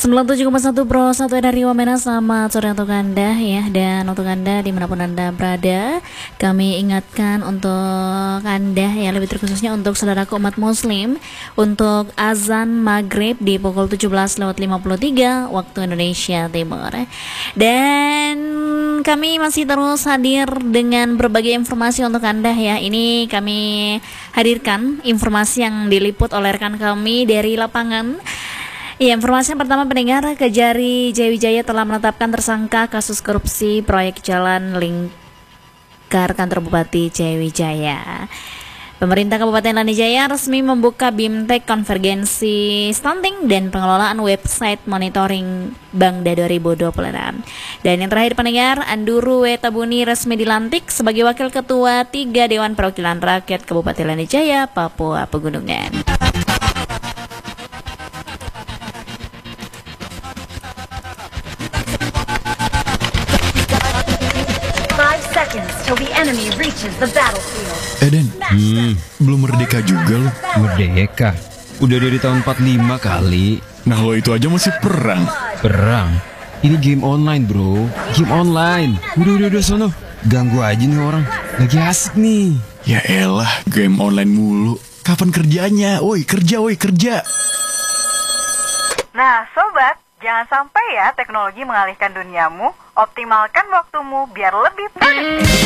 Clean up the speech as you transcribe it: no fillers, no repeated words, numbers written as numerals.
97,1 Pro 1 dari Wamena. Selamat sore untuk Anda ya. Dan untuk Anda dimanapun Anda berada, kami ingatkan untuk Anda ya, lebih terkhususnya untuk saudaraku umat muslim, untuk azan maghrib di pukul 17.53 waktu Indonesia Timur. Dan kami masih terus hadir dengan berbagai informasi untuk Anda ya. Ini kami hadirkan informasi yang diliput oleh rekan kami dari lapangan. Ya, informasi yang pertama, pendengar, Kejari Jayawijaya telah menetapkan tersangka kasus korupsi proyek jalan lingkar kantor Bupati Jayawijaya. Pemerintah Kabupaten Lanijaya resmi membuka BIMTEK Konvergensi Stunting dan pengelolaan website monitoring Bangda 2026. Dan yang terakhir, pendengar, Anduru Wetabuni resmi dilantik sebagai Wakil Ketua 3 Dewan Perwakilan Rakyat Kabupaten Lanijaya, Papua Pegunungan. Till the enemy reaches the battlefield. Eden, belum merdeka juga lo. Merdeka? Udah dari tahun 45 kali. Nah lo itu aja masih perang. Perang? Ini game online bro. Game online. Udah sono. Ganggu aja nih orang. Lagi asik nih. Ya elah, game online mulu. Kapan kerjanya? Woi kerja. Nah sobat, jangan sampai ya teknologi mengalihkan duniamu. Optimalkan waktumu biar lebih produktif.